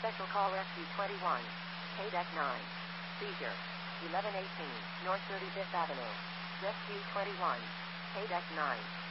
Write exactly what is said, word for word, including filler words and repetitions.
Special call Rescue twenty-one. K-Deck nine. Seizure. eleven eighteen, North thirty-fifth Avenue. Rescue twenty-one. K-Deck nine.